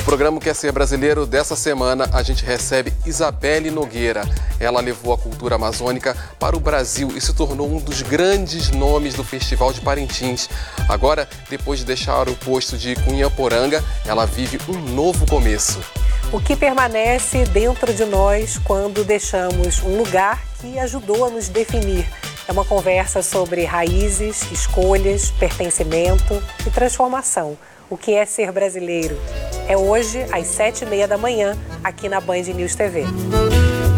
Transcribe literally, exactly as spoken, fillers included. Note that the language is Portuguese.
programa Quer Ser Brasileiro dessa semana, a gente recebe Isabelle Nogueira. Ela levou a cultura amazônica para o Brasil e se tornou um dos grandes nomes do Festival de Parintins. Agora, depois de deixar o posto de Cunhaporanga, ela vive um novo começo. O que permanece dentro de nós quando deixamos um lugar que ajudou a nos definir? É uma conversa sobre raízes, escolhas, pertencimento e transformação. O que é ser brasileiro? É hoje, às sete e meia da manhã, aqui na Band News T V.